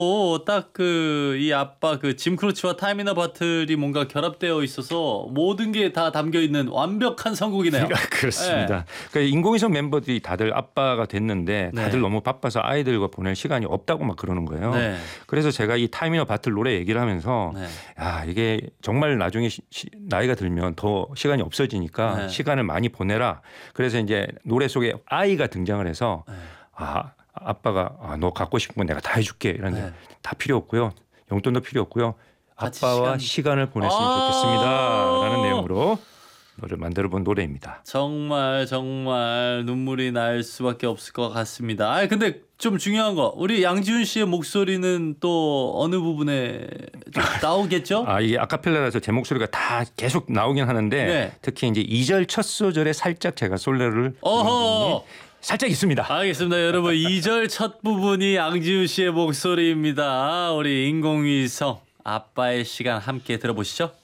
딱 그 이 아빠 그 짐 크로치와 타이미너 바틀이 뭔가 결합되어 있어서 모든 게 다 담겨 있는 완벽한 선곡이네요. 그렇습니다. 그러니까 인공위성 멤버들이 다들 아빠가 됐는데 다들 네. 너무 바빠서 아이들과 보낼 시간이 없다고 막 그러는 거예요. 네. 그래서 제가 이 타이미너 바틀 노래 얘기를 하면서 네. 야, 이게 정말 나중에 나이가 들면 더 시간이 없어지니까 네. 시간을 많이 보내라. 그래서 이제 노래 속에 아이가 등장을 해서 아빠가 너 갖고 싶은 건 내가 다 해줄게 이런데 네. 다 필요 없고요. 용돈도 필요 없고요. 같이 아빠와 시간을 보냈으면 좋겠습니다라는 내용으로 노래를 만들어 본 노래입니다. 정말 눈물이 날 수밖에 없을 것 같습니다. 근데 좀 중요한 거 우리 양지훈 씨의 목소리는 또 어느 부분에 좀 나오겠죠? 이게 아카펠라라서 제 목소리가 다 계속 나오긴 하는데 네. 특히 이제 2절 첫 소절에 살짝 제가 솔로를 부르는 부분이 살짝 있습니다. 알겠습니다. 여러분 2절 첫 부분이 양지훈 씨의 목소리입니다. 우리 인공위성 아빠의 시간 함께 들어보시죠.